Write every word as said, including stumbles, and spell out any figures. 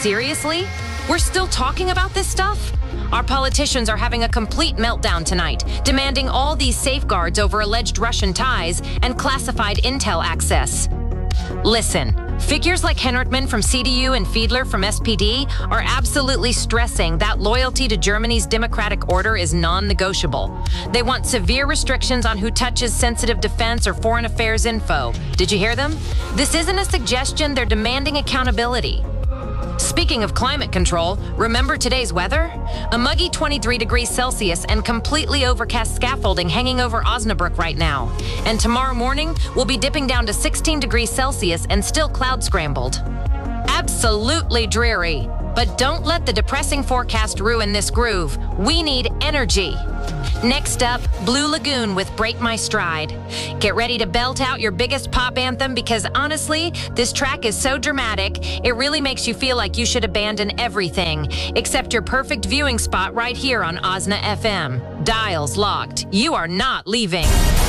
Seriously? We're still talking about this stuff? Our politicians are having a complete meltdown tonight, demanding all these safeguards over alleged Russian ties and classified intel access. Listen, figures like Henrikman from C D U and Fiedler from S P D are absolutely stressing that loyalty to Germany's democratic order is non-negotiable. They want severe restrictions on who touches sensitive defense or foreign affairs info. Did you hear them? This isn't a suggestion, they're demanding accountability. Speaking of climate control, remember today's weather? A muggy twenty-three degrees Celsius and completely overcast scaffolding hanging over Osnabrück right now. And tomorrow morning, we'll be dipping down to sixteen degrees Celsius and still cloud scrambled. Absolutely dreary. But don't let the depressing forecast ruin this groove. We need energy. Next up, Blue Lagoon with Break My Stride. Get ready to belt out your biggest pop anthem because honestly, this track is so dramatic, it really makes you feel like you should abandon everything, except your perfect viewing spot right here on Osna F M. Dials locked. You are not leaving.